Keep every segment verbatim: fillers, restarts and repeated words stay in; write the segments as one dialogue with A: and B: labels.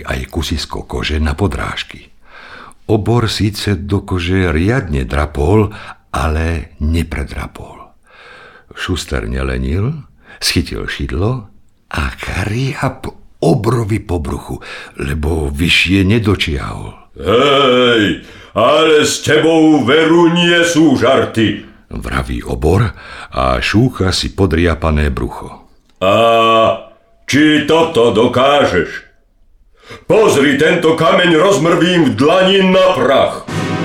A: pripravení aj kusisko kože na podrážky. Obor síce do kože riadne drapol, ale nepredrapol. Šuster nelenil, schytil šidlo a chriap obrovi po bruchu, lebo vyššie nedočiahol.
B: Hej, ale s tebou veru nie sú žarty,
A: vraví obor a šúcha si podriapané brucho.
B: A či toto dokážeš? Pozri, tento kameň rozmrvím v dlani na prach.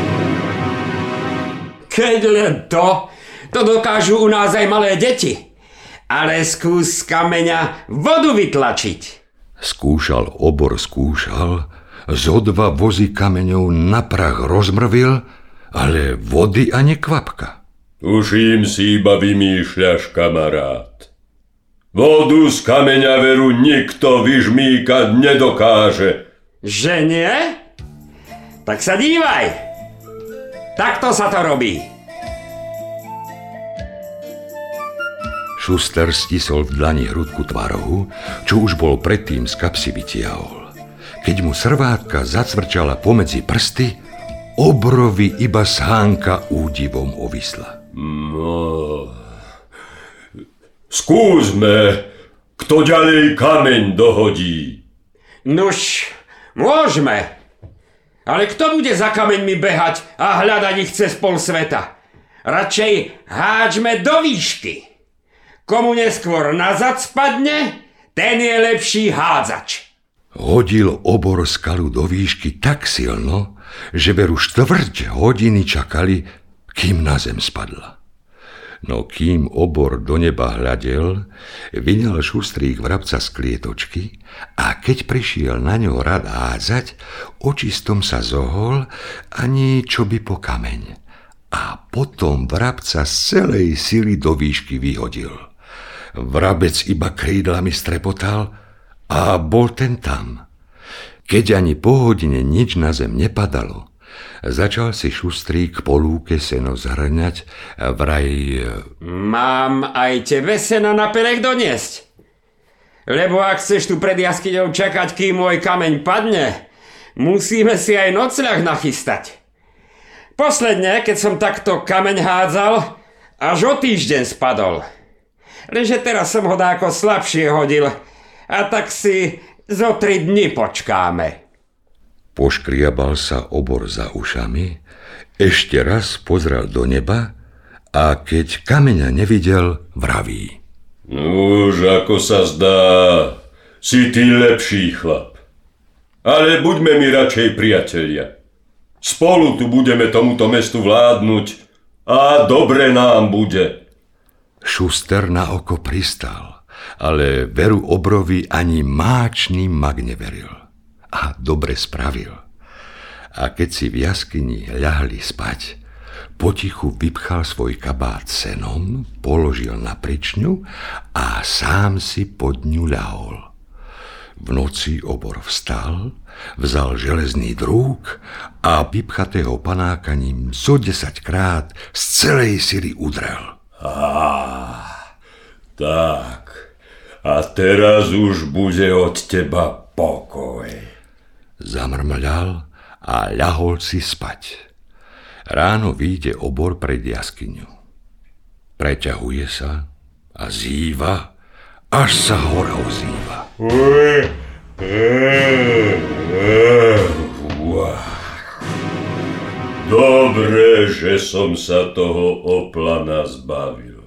C: Keď len to, to dokážu u nás aj malé deti. Ale skús z kameňa vodu vytlačiť.
A: Skúšal obor, skúšal, zo dva vozy kameňov na prach rozmrvil, ale vody ani kvapka.
B: Tuším si iba vymýšľaš, kamarát. Vodu z kameňa veru nikto vyžmýkať nedokáže.
C: Že nie? Tak sa dívaj. Takto sa to robí.
A: Šuster stisol v dlani hrudku tvarohu, čo už bol predtým z kapsy vytiahol. Keď mu srvátka zacvrčala pomedzi prsty, obrovi iba sánka údivom ovisla.
B: No, skúsme, kto ďalej kameň dohodí.
C: Nuž, môžeme. Ale kto bude za kameňmi behať a hľadať ich cez pol sveta? Radšej háčme do výšky. Komu neskôr nazad spadne, ten je lepší hádzač.
A: Hodil obor skalu do výšky tak silno, že veru štvrť hodiny čakali, kým na zem spadla. No kým obor do neba hľadel, vyňal šustrík vrabca z klietočky a keď prišiel na ňo rad hádzať, očistom sa zohol, ani čo by po kameň. A potom vrabca z celej sily do výšky vyhodil. Vrabec iba krídlami strepotal a bol ten tam. Keď ani po hodine nič na zem nepadalo, začal si šustrík po lúke seno zhrňať, vraj...
C: Mám aj tebe seno na perek doniesť. Lebo ak chceš tu pred jaskyňou čakať, kým môj kameň padne, musíme si aj nocľah nachystať. Posledne, keď som takto kameň hádzal, až o týždeň spadol. Lenže teraz som ho dáko slabšie hodil, a tak si zo tri dni počkáme.
A: Poškriabal sa obor za ušami, ešte raz pozrel do neba a keď kameňa nevidel, vraví.
B: Nuž, ako sa zdá, si ty lepší chlap. Ale buďme mi radšej priatelia. Spolu tu budeme tomuto mestu vládnuť a dobre nám bude.
A: Šuster na oko pristal, ale veru obrovi ani máčný mag neveril. A dobre spravil. A keď si v jaskyni ľahli spať, potichu vypchal svoj kabát senom, položil na pričňu a sám si pod ňu ľahol. V noci obor vstal, vzal železný drúk a vypchatého panáka ním zo desaťkrát z celej sily udrel.
B: Á, tak, a teraz už bude od teba pokoj.
A: Zamrmľal a ľahol si spať. Ráno vyjde obor pred jaskyňu. Preťahuje sa a zýva, až sa hora ozýva.
B: Dobre, že som sa toho oplana zbavil.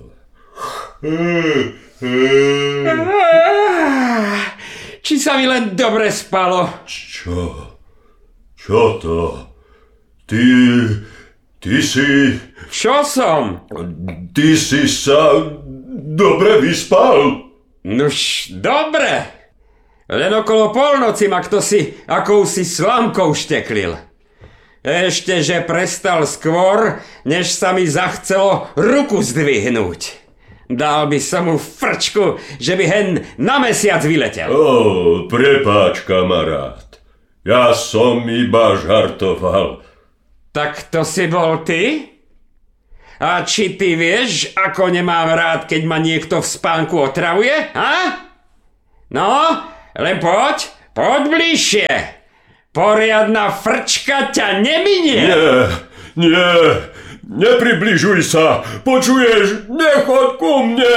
C: Či sa mi len dobre spalo?
B: Čo? Čo to? Ty... Ty si...
C: Čo som?
B: Ty si sa dobre vyspal?
C: Nuž, dobre. Len okolo polnoci ma kto si akousi slamkou šteklil. Ešte, že prestal skôr, než sa mi zachcelo ruku zdvihnúť. Dal by som mu frčku, že by hen na mesiac vyletel.
B: Ó, prepáč, kamarát. Ja som iba žartoval.
C: Tak to si bol ty? A či ty vieš, ako nemám rád, keď ma niekto v spánku otravuje? Ha? No, len poď, Poď bližšie. Poriadna frčka ťa neminie.
B: Nie, nie, nepribližuj sa. Počuješ? Nechoď ku mne.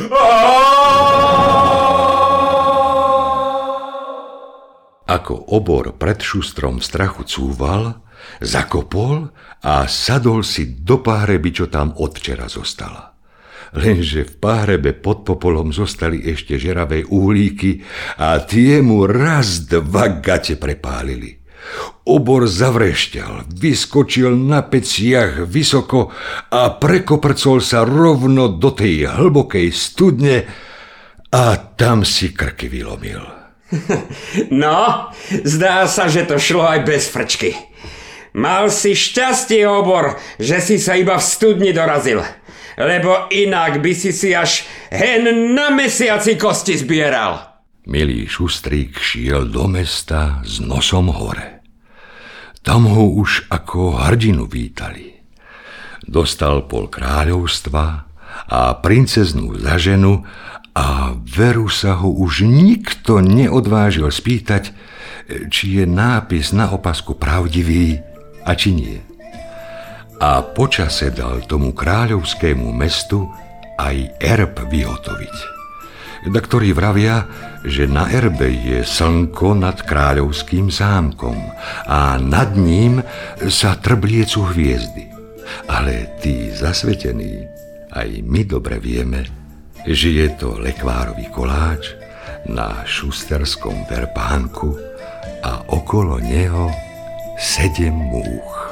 A: Ako obor pred šustrom v strachu cúval, zakopol a sadol si do pahreby, čo tam od včera zostala. Lenže v pahrebe pod popolom zostali ešte žeravé uhlíky a tie mu raz dva gate prepálili. Obor zavrešťal, vyskočil na peciach vysoko a prekoprcol sa rovno do tej hlbokej studne a tam si krky vylomil.
C: No, zdá sa, že to šlo aj bez frčky. Mal si šťastie, obor, že si sa iba v studni dorazil, lebo inak by si si až hen na mesiaci kosti zbieral.
A: Milý šustrík šiel do mesta s nosom hore. Tam ho už ako hrdinu vítali. Dostal pol kráľovstva a princeznú za ženu a veru sa ho už nikto neodvážil spýtať, či je nápis na opasku pravdivý a či nie. A počase dal tomu kráľovskému mestu aj erb vyhotoviť, na ktorý vravia, že na erbe je slnko nad kráľovským zámkom a nad ním sa trbliecu hviezdy. Ale tí zasvetení, aj my dobre vieme, že je to lekvárový koláč na šusterskom verpánku a okolo neho sedem múch.